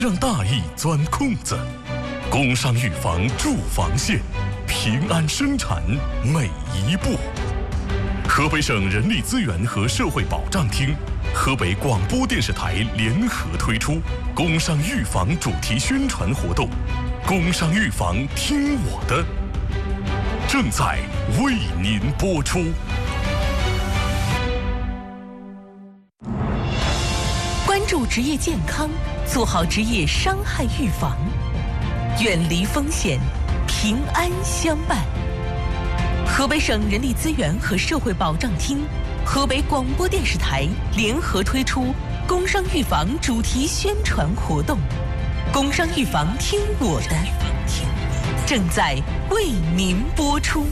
让大意钻空子。工商预防驻防线，平安生产每一步。河北省人力资源和社会保障厅、河北广播电视台联合推出工伤预防主题宣传活动“工伤预防听我的”，正在为您播出。 关注职业健康，做好职业伤害预防，远离风险，平安相伴。河北省人力资源和社会保障厅、河北广播电视台联合推出工伤预防主题宣传活动“工伤预防听我的”，正在为您播出。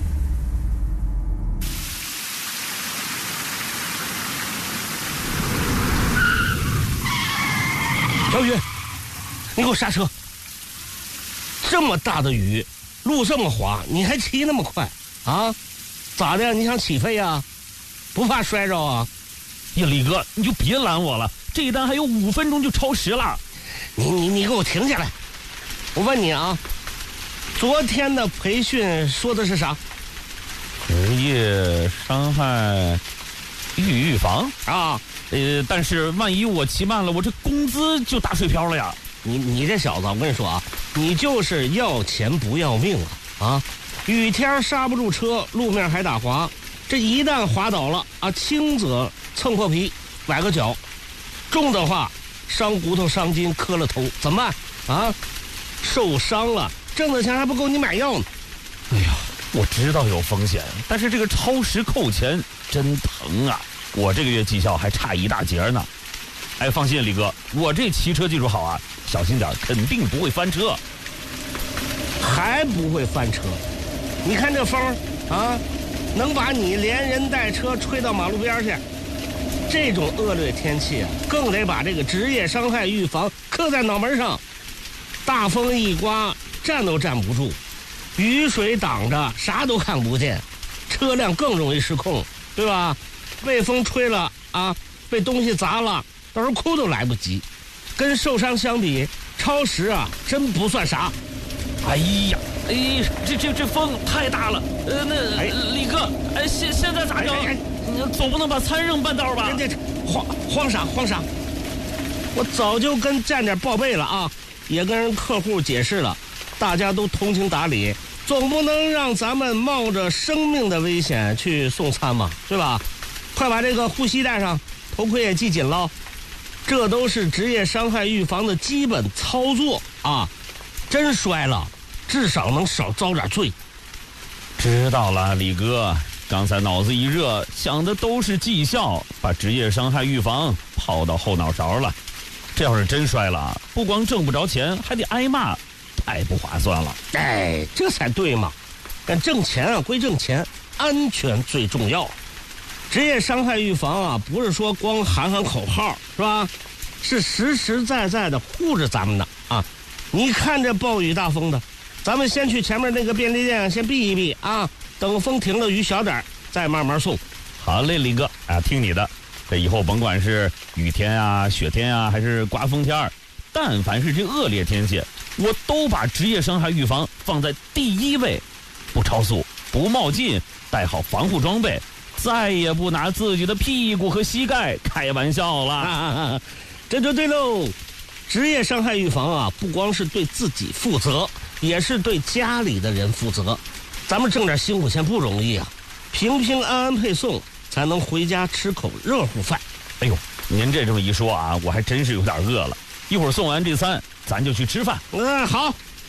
小雨，你给我刹车！这么大的雨，路这么滑，你还骑那么快啊？咋的？你想起飞呀？不怕摔着啊？ 呀，李哥，你就别拦我了，这一单还有5分钟就超时了。 你给我停下来！我问你啊，昨天的培训说的是啥？ 职业伤害预防啊？ 但是万一我骑慢了，我这工资就打水漂了呀。 你这小子，我跟你说啊，你就是要钱不要命啊！雨天刹不住车，路面还打滑，这一旦滑倒了啊，轻则蹭破皮崴个脚，重的话伤骨头伤筋磕了头，怎么办啊？受伤了挣的钱还不够你买药呢。 哎呀，我知道有风险，但是这个超时扣钱真疼啊！我这个月绩效还差一大截呢。哎，放心，李哥，我这骑车技术好啊，小心点，肯定不会翻车。 还不会翻车？你看这风啊，能把你连人带车吹到马路边去。这种恶劣天气啊，更得把这个职业伤害预防刻在脑门上。大风一刮，站都站不住，雨水挡着，啥都看不见，车辆更容易失控，对吧？被风吹了啊，被东西砸了，到时候哭都来不及。跟受伤相比，超时啊，真不算啥。 哎呀，这风太大了。李哥，现在咋整？总不能把餐扔半道吧？ 慌啥？我早就跟站点报备了啊，也跟人客户解释了，大家都通情达理，总不能让咱们冒着生命的危险去送餐嘛，对吧？快把这个护膝戴上，头盔也系紧了，这都是职业伤害预防的基本操作啊！真摔了，至少能少遭点罪。 知道了，李哥，刚才脑子一热，想的都是绩效，把职业伤害预防抛到后脑勺了。这要是真摔了，不光挣不着钱，还得挨骂，太不划算了。 哎，这才对嘛！但挣钱啊归挣钱，安全最重要。职业伤害预防啊，不是说光喊喊口号，是吧？是实实在在的护着咱们的啊！你看这暴雨大风的，咱们先去前面那个便利店先避一避啊，等风停了，雨小点再慢慢送。 好嘞，李哥啊，听你的。这以后甭管是雨天啊、雪天啊，还是刮风天，但凡是这恶劣天气，我都把职业伤害预防放在第一位，不超速，不冒进，带好防护装备。再也不拿自己的屁股和膝盖开玩笑了。 这就对喽。职业伤害预防啊，不光是对自己负责，也是对家里的人负责。咱们挣点辛苦钱不容易啊，平平安安配送，才能回家吃口热乎饭。 哎呦，您这么一说啊，我还真是有点饿了。一会儿送完这餐，咱就去吃饭。 好。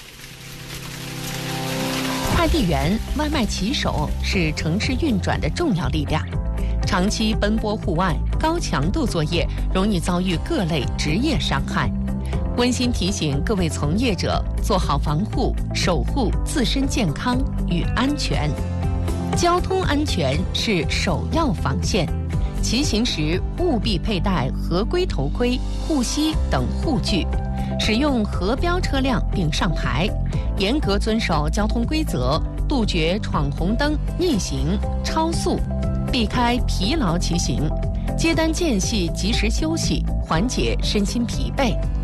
快递员、外卖骑手是城市运转的重要力量，长期奔波户外，高强度作业容易遭遇各类职业伤害。温馨提醒各位从业者做好防护，守护自身健康与安全。交通安全是首要防线，骑行时务必佩戴合规头盔、护膝等护具，使用核标车辆并上牌，严格遵守交通规则，杜绝闯红灯、逆行、超速，避开疲劳骑行，接单间隙及时休息，缓解身心疲惫。